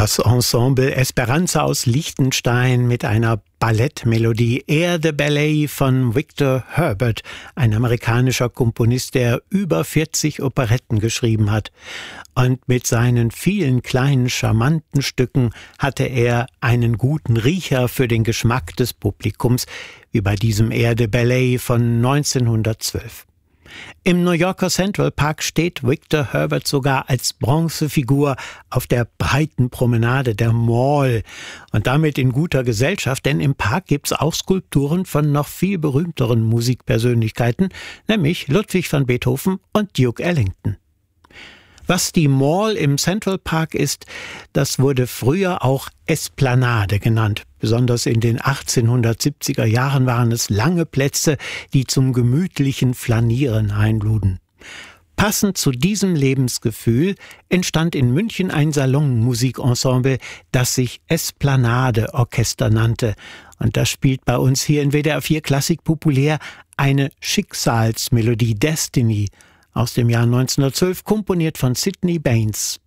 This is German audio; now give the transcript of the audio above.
Das Ensemble Esperanza aus Liechtenstein mit einer Ballettmelodie Air the Ballet von Victor Herbert, ein amerikanischer Komponist, der über 40 Operetten geschrieben hat. Und mit seinen vielen kleinen, charmanten Stücken hatte er einen guten Riecher für den Geschmack des Publikums, wie bei diesem Air the Ballet von 1912. Im New Yorker Central Park steht Victor Herbert sogar als Bronzefigur auf der breiten Promenade der Mall und damit in guter Gesellschaft, denn im Park gibt's auch Skulpturen von noch viel berühmteren Musikpersönlichkeiten, nämlich Ludwig van Beethoven und Duke Ellington. Was die Mall im Central Park ist, das wurde früher auch Esplanade genannt. Besonders in den 1870er Jahren waren es lange Plätze, die zum gemütlichen Flanieren einluden. Passend zu diesem Lebensgefühl entstand in München ein Salonmusikensemble, das sich Esplanade Orchester nannte. Und das spielt bei uns hier in WDR 4 Klassik populär eine Schicksalsmelodie, Destiny, aus dem Jahr 1912, komponiert von Sidney Baines.